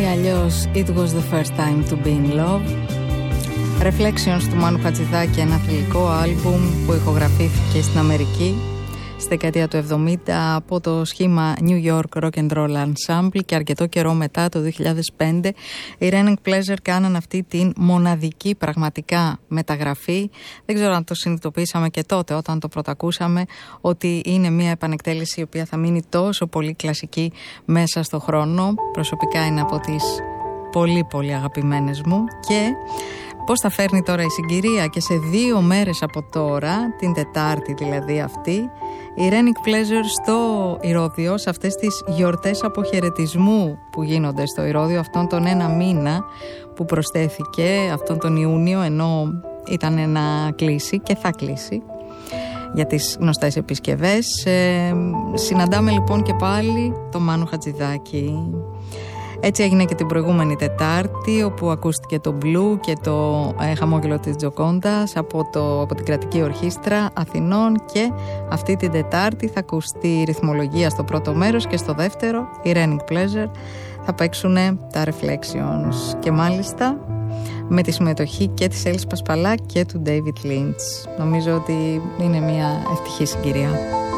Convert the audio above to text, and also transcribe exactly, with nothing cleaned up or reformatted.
αλλιώς It was the first time to be in love. Reflections του Μάνου Χατζηδάκη, ένα θηλυκό άλμπουμ που ηχογραφήθηκε στην Αμερική στη δεκαετία του εβδομήντα από το σχήμα New York Rock and Roll Ensemble, και αρκετό καιρό μετά, το δύο χιλιάδες πέντε, οι Raining Pleasure κάναν αυτή την μοναδική πραγματικά μεταγραφή. Δεν ξέρω αν το συνειδητοποίησαμε και τότε όταν το πρωτακούσαμε, ότι είναι μια επανεκτέλεση η οποία θα μείνει τόσο πολύ κλασική μέσα στο χρόνο. Προσωπικά είναι από τις πολύ πολύ αγαπημένες μου. Και πώς θα φέρνει τώρα η συγκυρία, και σε δύο μέρες από τώρα, την Τετάρτη δηλαδή αυτή, η Raining Pleasure στο Ηρώδειο, σε αυτές τις γιορτές αποχαιρετισμού που γίνονται στο Ηρώδειο αυτόν τον ένα μήνα που προσθέθηκε αυτόν τον Ιούνιο, ενώ ήταν να κλείσει και θα κλείσει για τις γνωστές επισκευές. Ε, συναντάμε λοιπόν και πάλι το Μάνο Χατζηδάκη. Έτσι έγινε και την προηγούμενη Τετάρτη, όπου ακούστηκε το Blue και το ε, χαμόγελο της Τζοκόντας από, το, από την Κρατική Ορχήστρα Αθηνών, και αυτή την Τετάρτη θα ακουστεί η ρυθμολογία στο πρώτο μέρος, και στο δεύτερο η Raining Pleasure θα παίξουν τα Reflections, και μάλιστα με τη συμμετοχή και της Έλλης Πασπαλά και του David Lynch. Νομίζω ότι είναι μια ευτυχή συγκυρία.